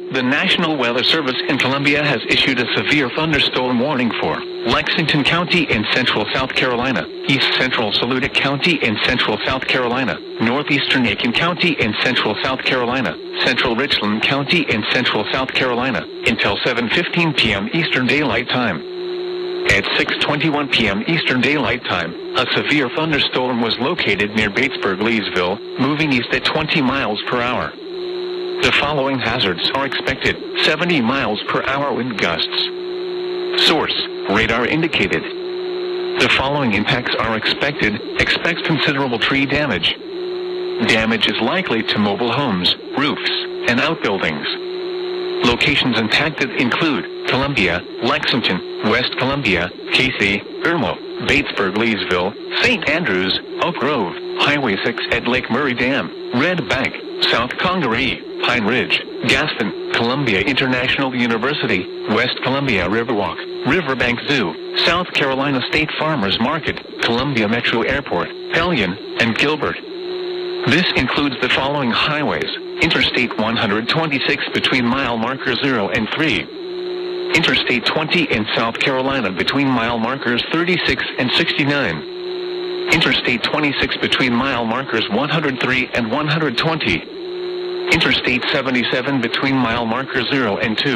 The National Weather Service in Columbia has issued a severe thunderstorm warning for Lexington County in central South Carolina, east central Saluda County in central South Carolina, northeastern Aiken County in central South Carolina, central Richland County in central South Carolina, until 7:15 p.m. Eastern Daylight Time. At 6:21 p.m. Eastern Daylight Time, a severe thunderstorm was located near Batesburg-Leesville, moving east at 20 miles per hour. The following hazards are expected: 70 miles per hour wind gusts. Source: radar indicated. The following impacts are expected. Expect considerable tree damage. Damage is likely to mobile homes, roofs, and outbuildings. Locations impacted include Columbia, Lexington, West Columbia, Casey, Irmo, Batesburg-Leesville, St. Andrews, Oak Grove, Highway 6 at Lake Murray Dam, Red Bank, South Congaree, Pine Ridge, Gaston, Columbia International University, West Columbia Riverwalk, Riverbank Zoo, South Carolina State Farmers Market, Columbia Metro Airport, Hellion, and Gilbert. This includes the following highways: Interstate 126 between mile marker 0 and 3. Interstate 20 in South Carolina between mile markers 36 and 69. Interstate 26 between mile markers 103 and 120. Interstate 77 between mile markers 0 and 2.